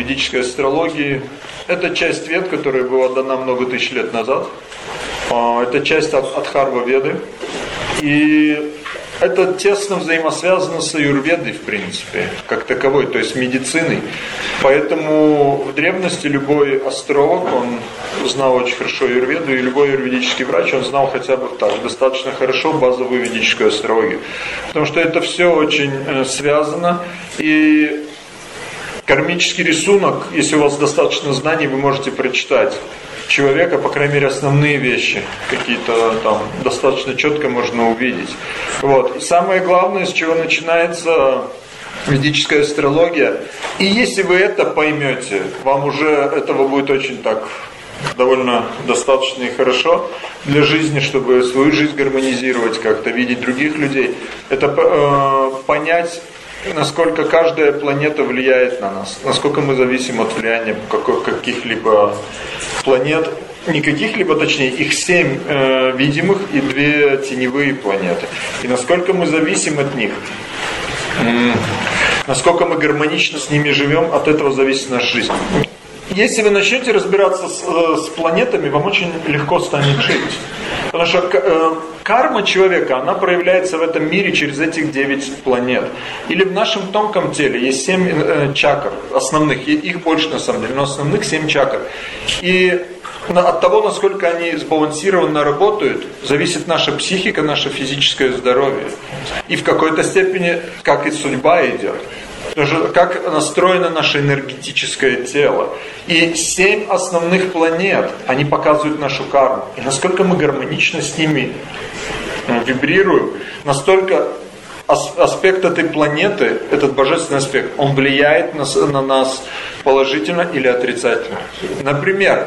ведической астрологии. Это часть вед, которая была дана много тысяч лет назад. Это часть Атхарва-веды. И это тесно взаимосвязано с аюрведой, в принципе, как таковой, то есть медициной. Поэтому в древности любой астролог, он знал очень хорошо аюрведу, и любой аюрведический врач, он знал хотя бы так, достаточно хорошо базовую ведическую астрологию. Потому что это все очень связано, и кармический рисунок, если у вас достаточно знаний, вы можете прочитать человека, по крайней мере, основные вещи какие-то там достаточно четко можно увидеть. Вот. И самое главное, с чего начинается ведическая астрология, и если вы это поймете, вам уже этого будет очень так довольно достаточно и хорошо для жизни, чтобы свою жизнь гармонизировать, как-то видеть других людей, это понять, насколько каждая планета влияет на нас, насколько мы зависим от влияния каких-либо планет, не каких-либо, точнее, их 7 видимых и 2 теневые планеты. И насколько мы зависим от них, насколько мы гармонично с ними живем, от этого зависит наша жизнь. Если вы начнете разбираться с планетами, вам очень легко станет жить. Потому что карма человека, она проявляется в этом мире через этих 9 планет. Или в нашем тонком теле есть 7 чакр основных, их больше на самом деле, но основных 7 чакр. И от того, насколько они сбалансированно работают, зависит наша психика, наше физическое здоровье. И в какой-то степени, как и судьба идет. Как настроено наше энергетическое тело. И 7 основных планет, они показывают нашу карму. И насколько мы гармонично с ними вибрируем, настолько аспект этой планеты, этот божественный аспект, он влияет на нас положительно или отрицательно. Например,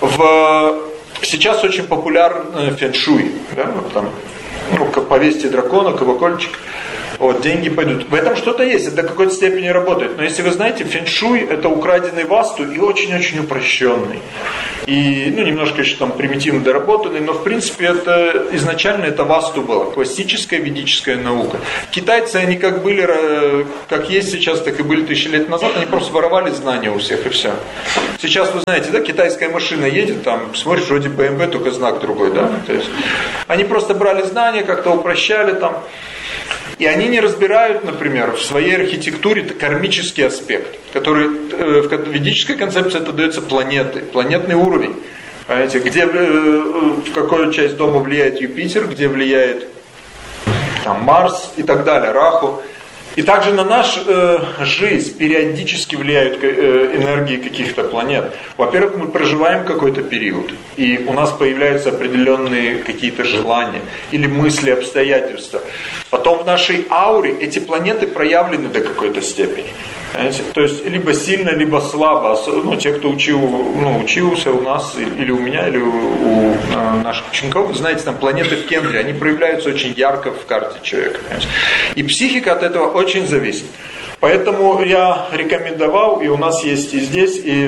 сейчас очень популярен фэн-шуй. Да? Там, повесьте дракона, колокольчик. Вот, деньги пойдут. В этом что-то есть, это до какой-то степени работает. Но если вы знаете, фэн-шуй это украденный васту и очень-очень упрощенный. И, немножко еще там примитивно доработанный, но в принципе это изначально это васту было, классическая ведическая наука. Китайцы, они как были, как есть сейчас, так и были 1000 лет назад, они просто воровали знания у всех и все. Сейчас вы знаете, да, китайская машина едет, там, смотришь, вроде BMW, только знак другой, да. То есть, они просто брали знания, как-то упрощали там. И они не разбирают, например, в своей архитектуре кармический аспект, который в ведической концепции это дается планеты, планетный уровень. Понимаете, где, в какую часть дома влияет Юпитер, где влияет там, Марс и так далее, Раху. И также на нашу жизнь периодически влияют энергии каких-то планет. Во-первых, мы проживаем какой-то период, и у нас появляются определенные какие-то желания или мысли, обстоятельства. Потом в нашей ауре эти планеты проявлены до какой-то степени. Понимаете? То есть либо сильно, либо слабо. Те, кто учился у нас, или у меня, или у наших учеников, знаете, там планеты в Кендре, они проявляются очень ярко в карте человека. Понимаете? И психика от этого очень зависит. Поэтому я рекомендовал, и у нас есть и здесь, и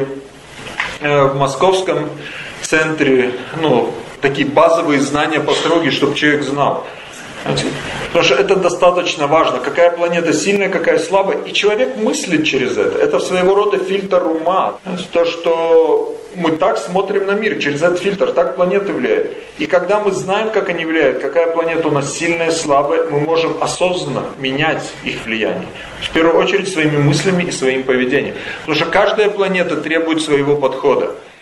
в московском центре, такие базовые знания по астрологии, чтобы человек знал. Потому что это достаточно важно. Какая планета сильная, какая слабая. И человек мыслит через это. Это своего рода фильтр ума. То, что мы так смотрим на мир, через этот фильтр, так планеты влияют. И когда мы знаем, как они влияют, какая планета у нас сильная, слабая, мы можем осознанно менять их влияние. В первую очередь своими мыслями и своим поведением. Потому что каждая планета требует своего подхода.